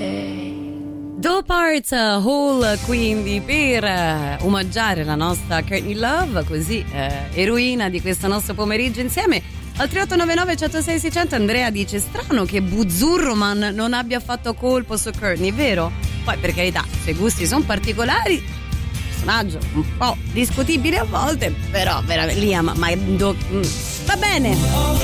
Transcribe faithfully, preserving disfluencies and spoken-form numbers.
Do Parts Hall, quindi per eh, omaggiare la nostra Courtney Love, così eh, eroina di questo nostro pomeriggio insieme. Al tre otto nove nove uno zero sei sei zero zero Andrea dice: strano che Buzzurroman non abbia fatto colpo su Courtney, vero? Poi per carità, i suoi gusti sono particolari, personaggio un po' discutibile a volte, però veramente Liam, ma do, va bene.